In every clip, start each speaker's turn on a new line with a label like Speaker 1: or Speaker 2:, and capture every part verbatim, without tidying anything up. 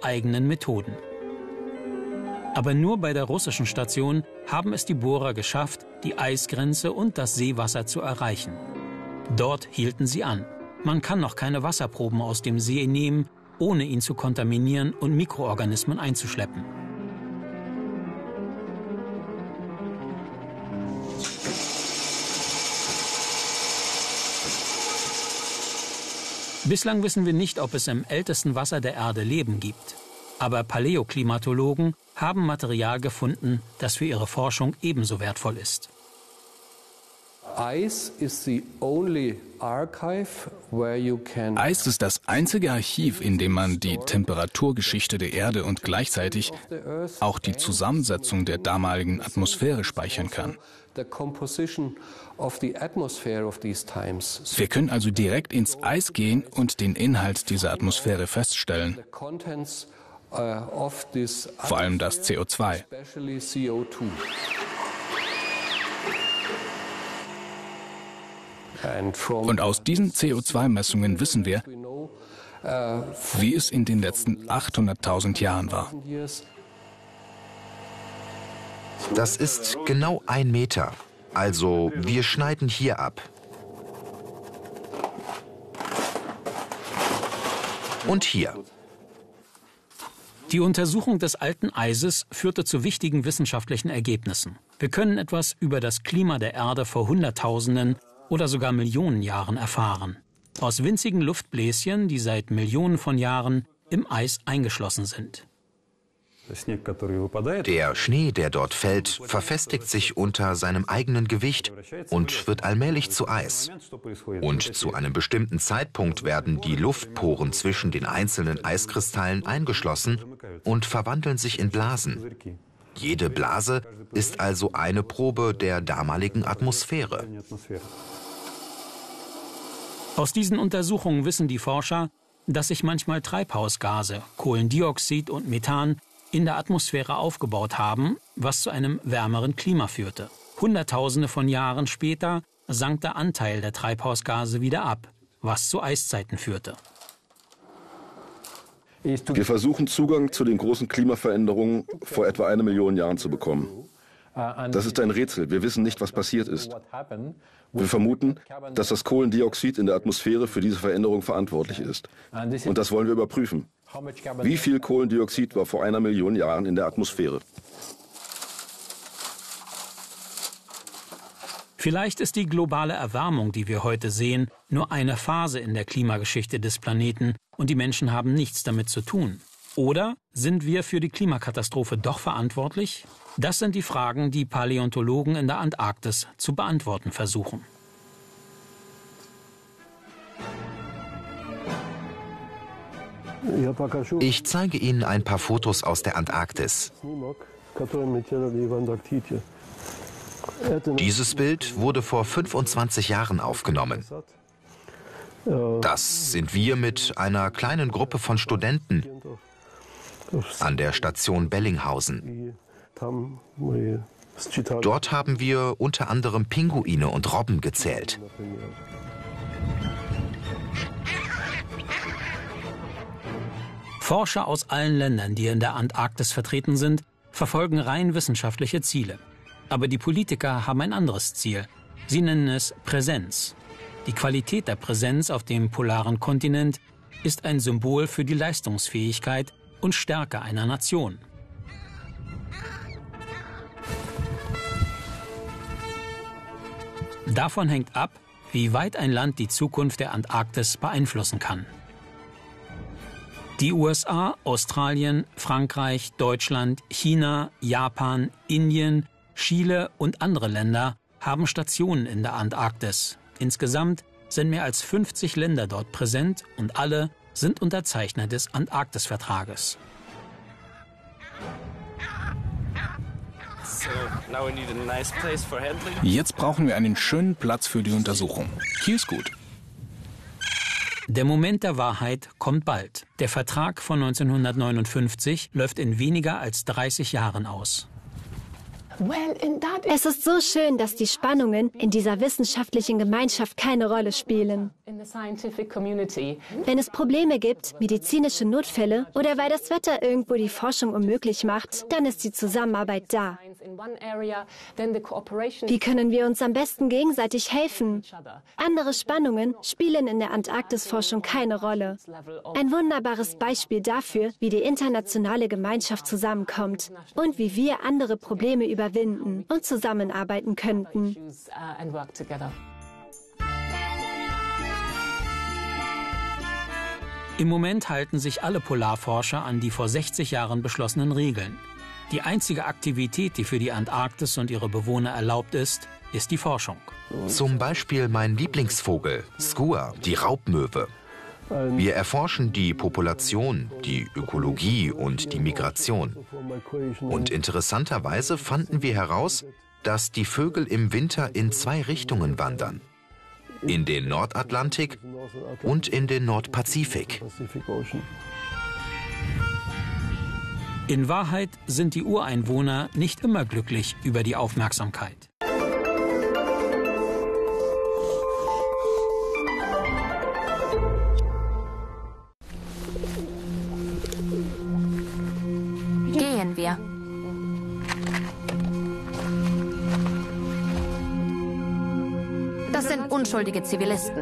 Speaker 1: eigenen Methoden. Aber nur bei der russischen Station haben es die Bohrer geschafft, die Eisgrenze und das Seewasser zu erreichen. Dort hielten sie an. Man kann noch keine Wasserproben aus dem See nehmen, ohne ihn zu kontaminieren und Mikroorganismen einzuschleppen. Bislang wissen wir nicht, ob es im ältesten Wasser der Erde Leben gibt. Aber Paläoklimatologen haben Material gefunden, das für ihre Forschung ebenso wertvoll ist.
Speaker 2: Eis ist
Speaker 3: das einzige Archiv, in dem man die Temperaturgeschichte der Erde und gleichzeitig auch die Zusammensetzung der damaligen Atmosphäre speichern kann. Wir können also direkt ins Eis gehen und den Inhalt dieser Atmosphäre feststellen. Vor allem das C O zwei. Und aus diesen C O zwei Messungen wissen wir, wie es in den letzten achthunderttausend Jahren war.
Speaker 4: Das ist genau ein Meter. Also wir schneiden hier ab. Und hier.
Speaker 1: Die Untersuchung des alten Eises führte zu wichtigen wissenschaftlichen Ergebnissen. Wir können etwas über das Klima der Erde vor Hunderttausenden oder sogar Millionen Jahren erfahren. Aus winzigen Luftbläschen, die seit Millionen von Jahren im Eis eingeschlossen sind.
Speaker 4: Der Schnee, der dort fällt, verfestigt sich unter seinem eigenen Gewicht und wird allmählich zu Eis. Und zu einem bestimmten Zeitpunkt werden die Luftporen zwischen den einzelnen Eiskristallen eingeschlossen und verwandeln sich in Blasen. Jede Blase ist also eine Probe der damaligen Atmosphäre.
Speaker 1: Aus diesen Untersuchungen wissen die Forscher, dass sich manchmal Treibhausgase, Kohlendioxid und Methan, in der Atmosphäre aufgebaut haben, was zu einem wärmeren Klima führte. Hunderttausende von Jahren später sank der Anteil der Treibhausgase wieder ab, was zu Eiszeiten führte.
Speaker 5: Wir versuchen, Zugang zu den großen Klimaveränderungen vor etwa einer Million Jahren zu bekommen. Das ist ein Rätsel. Wir wissen nicht, was passiert ist. Wir vermuten, dass das Kohlendioxid in der Atmosphäre für diese Veränderung verantwortlich ist. Und das wollen wir überprüfen. Wie viel Kohlendioxid war vor einer Million Jahren in der Atmosphäre?
Speaker 1: Vielleicht ist die globale Erwärmung, die wir heute sehen, nur eine Phase in der Klimageschichte des Planeten und die Menschen haben nichts damit zu tun. Oder sind wir für die Klimakatastrophe doch verantwortlich? Das sind die Fragen, die Paläontologen in der Antarktis zu beantworten versuchen.
Speaker 4: Ich zeige Ihnen ein paar Fotos aus der Antarktis. Dieses Bild wurde vor fünfundzwanzig Jahren aufgenommen. Das sind wir mit einer kleinen Gruppe von Studenten an der Station Bellinghausen. Dort haben wir unter anderem Pinguine und Robben gezählt.
Speaker 1: Forscher aus allen Ländern, die in der Antarktis vertreten sind, verfolgen rein wissenschaftliche Ziele. Aber die Politiker haben ein anderes Ziel. Sie nennen es Präsenz. Die Qualität der Präsenz auf dem polaren Kontinent ist ein Symbol für die Leistungsfähigkeit und Stärke einer Nation. Davon hängt ab, wie weit ein Land die Zukunft der Antarktis beeinflussen kann. Die U S A, Australien, Frankreich, Deutschland, China, Japan, Indien, Chile und andere Länder haben Stationen in der Antarktis. Insgesamt sind mehr als fünfzig Länder dort präsent und alle sind Unterzeichner des Antarktisvertrages.
Speaker 3: Jetzt brauchen wir einen schönen Platz für die Untersuchung. Hier ist gut.
Speaker 1: Der Moment der Wahrheit kommt bald. Der Vertrag von neunzehnhundertneunundfünfzig läuft in weniger als dreißig Jahren aus.
Speaker 2: Es ist so schön, dass die Spannungen in dieser wissenschaftlichen Gemeinschaft keine Rolle spielen. Wenn es Probleme gibt, medizinische Notfälle oder weil das Wetter irgendwo die Forschung unmöglich macht, dann ist die Zusammenarbeit da. Wie können wir uns am besten gegenseitig helfen? Andere Spannungen spielen in der Antarktisforschung keine Rolle. Ein wunderbares Beispiel dafür, wie die internationale Gemeinschaft zusammenkommt und wie wir andere Probleme überwinden und zusammenarbeiten könnten.
Speaker 1: Im Moment halten sich alle Polarforscher an die vor sechzig Jahren beschlossenen Regeln. Die einzige Aktivität, die für die Antarktis und ihre Bewohner erlaubt ist, ist die Forschung.
Speaker 4: Zum Beispiel mein Lieblingsvogel, Skua, die Raubmöwe. Wir erforschen die Population, die Ökologie und die Migration. Und interessanterweise fanden wir heraus, dass die Vögel im Winter in zwei Richtungen wandern. In den Nordatlantik und in den Nordpazifik.
Speaker 1: In Wahrheit sind die Ureinwohner nicht immer glücklich über die Aufmerksamkeit.
Speaker 6: Gehen wir. Das sind unschuldige Zivilisten.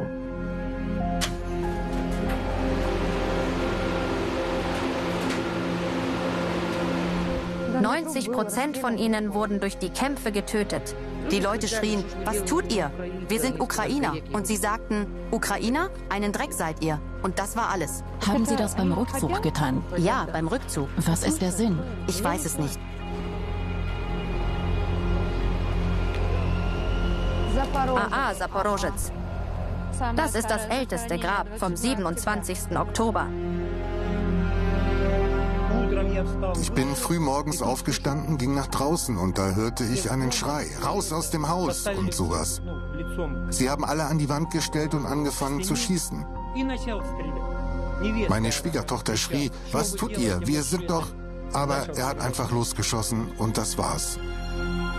Speaker 6: neunzig Prozent von ihnen wurden durch die Kämpfe getötet.
Speaker 7: Die Leute schrien, was tut ihr? Wir sind Ukrainer. Und sie sagten, Ukrainer? Einen Dreck seid ihr. Und das war alles.
Speaker 8: Haben Sie das beim Rückzug getan?
Speaker 7: Ja, beim Rückzug.
Speaker 8: Was ist der Sinn?
Speaker 7: Ich weiß es nicht.
Speaker 6: A A Saporozhets. Das ist das älteste Grab vom siebenundzwanzigsten Oktober.
Speaker 9: Ich bin früh morgens aufgestanden, ging nach draußen und da hörte ich einen Schrei. Raus aus dem Haus und sowas. Sie haben alle an die Wand gestellt und angefangen zu schießen. Meine Schwiegertochter schrie, was tut ihr? Wir sind doch... Aber er hat einfach losgeschossen und das war's.